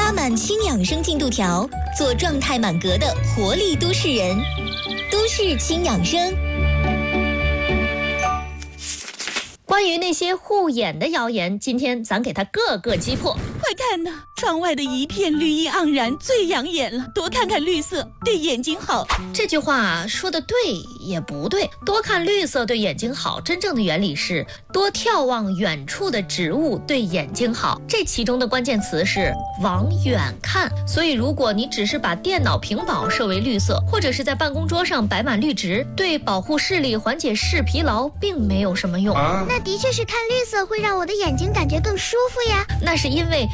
拉满轻养生进度条，做状态满格的活力都市人。都市轻养生。 关于那些护眼的谣言，今天咱给它个个击破。 快看呐，窗外的一片绿意盎然，最养眼了。多看看绿色，对眼睛好。 这句话说的对也不对。多看绿色对眼睛好，真正的原理是多眺望远处的植物对眼睛好。这其中的关键词是往远看。所以如果你只是把电脑屏保设为绿色，或者是在办公桌上摆满绿植，对保护视力、缓解视疲劳并没有什么用。 那的确是看绿色会让我的眼睛感觉更舒服呀。 那是因为